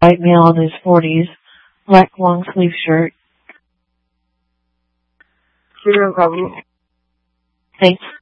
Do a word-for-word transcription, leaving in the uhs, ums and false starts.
white male in his forties, black long sleeve shirt. Zero problem. Thanks.